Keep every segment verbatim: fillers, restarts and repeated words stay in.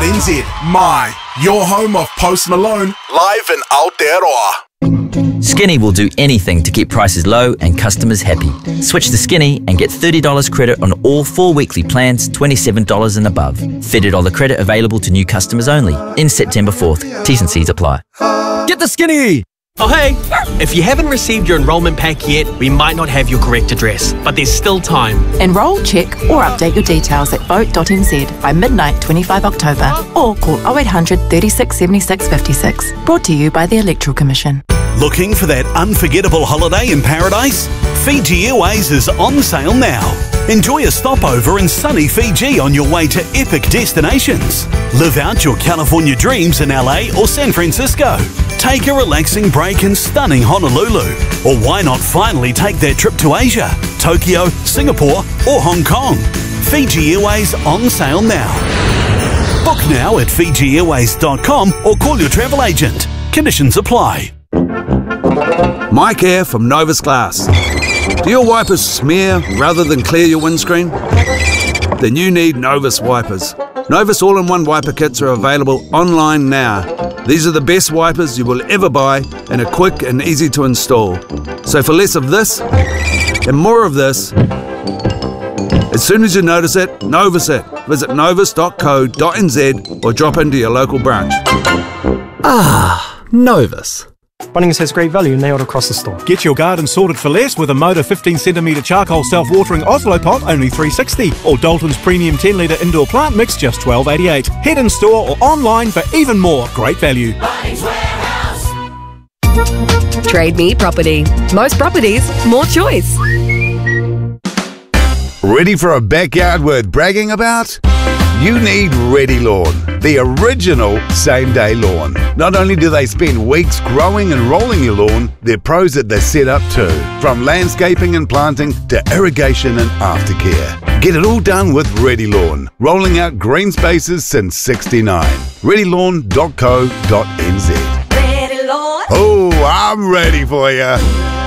n z. My, your home of Post Malone, live in Aotearoa. Skinny will do anything to keep prices low and customers happy. Switch to Skinny and get thirty dollars credit on all four weekly plans, twenty-seven dollars and above. thirty dollars credit available to new customers only. In September fourth. T's and C's apply. Get the Skinny! Oh hey, if you haven't received your enrolment pack yet, we might not have your correct address, but there's still time. Enrol, check or update your details at vote dot n z by midnight twenty-fifth October or call oh eight hundred, thirty-six, seventy-six, fifty-six. Brought to you by the Electoral Commission. Looking for that unforgettable holiday in paradise? Fiji Airways is on sale now. Enjoy a stopover in sunny Fiji on your way to epic destinations. Live out your California dreams in L A or San Francisco. Take a relaxing break in stunning Honolulu. Or why not finally take that trip to Asia, Tokyo, Singapore or Hong Kong? Fiji Airways on sale now. Book now at fiji airways dot com or call your travel agent. Conditions apply. Mike here from Novus Glass. Do your wipers smear rather than clear your windscreen? Then you need Novus wipers. Novus all-in-one wiper kits are available online now. These are the best wipers you will ever buy and are quick and easy to install. So for less of this and more of this, as soon as you notice it, Novus it. Visit novus dot co dot n z or drop into your local branch. Ah, Novus. Bunnings has great value nailed across the store. Get your garden sorted for less with a Moda fifteen centimetre charcoal self-watering Oslo pot, only three dollars sixty. Or Dalton's premium ten litre indoor plant mix, just twelve dollars eighty-eight. Head in store or online for even more great value. Bunnings Warehouse. Trade Me Property. Most properties, more choice. Ready for a backyard worth bragging about? You need Ready Lawn, the original same-day lawn. Not only do they spend weeks growing and rolling your lawn, they're pros at the setup too. From landscaping and planting to irrigation and aftercare. Get it all done with Ready Lawn, rolling out green spaces since sixty-nine. ready lawn dot co dot n z. Ready Lawn. Oh, I'm ready for you.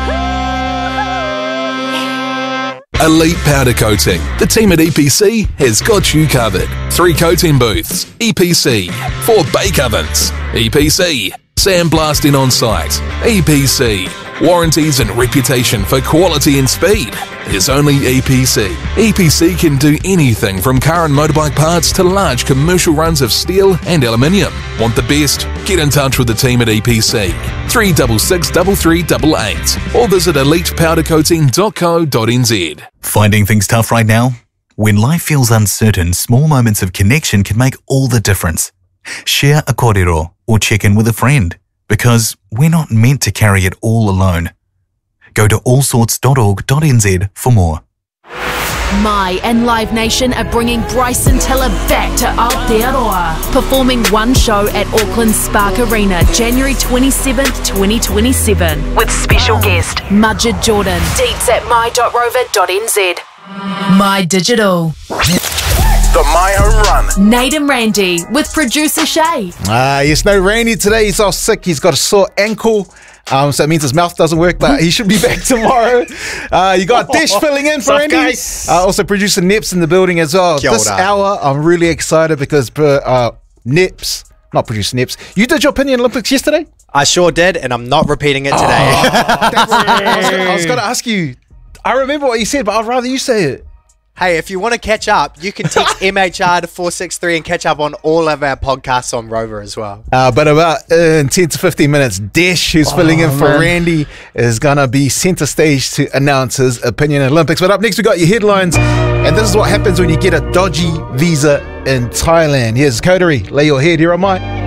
Elite Powder Coating. The team at E P C has got you covered. Three coating booths. E P C. Four bake ovens. E P C. Sandblasting on site. E P C. Warranties and reputation for quality and speed. There's only E P C. E P C can do anything from car and motorbike parts to large commercial runs of steel and aluminium. Want the best? Get in touch with the team at E P C. three six six, three three eight eight or visit elite powder coating dot co dot n z. Finding things tough right now? When life feels uncertain, small moments of connection can make all the difference. Share a kōrero or check in with a friend, because we're not meant to carry it all alone. Go to all sorts dot org dot n z for more. My and Live Nation are bringing Bryson Tiller back to Aotearoa, performing one show at Auckland Spark Arena, January twenty-seventh, twenty twenty-seven, with special guest Mudged Jordan. Deets at my dot rover dot n z. My Digital. The My Home Run. Nate and Randy with producer Shay. Ah, uh, yes, no Randy today. He's off sick. He's got a sore ankle. Um, so it means his mouth doesn't work, but he should be back tomorrow. Uh, you got Dish filling in for Randy. Uh, also, producer Nips in the building as well. Kia This ora. hour, I'm really excited because uh, Nips, not producer Nips, you did your Opinion Olympics yesterday? I sure did, and I'm not repeating it today. Oh, that's, I was going to ask you. I remember what you said, but I'd rather you say it. Hey, if you want to catch up, you can text M H R to four six three and catch up on all of our podcasts on Rover as well. Uh, but about uh, in ten to fifteen minutes, Desh, who's oh, filling in for man. Randy, is going to be centre stage to announce his Opinion Olympics. But up next, we got your headlines. And this is what happens when you get a dodgy visa in Thailand. Here's Coterie. Lay your head here on my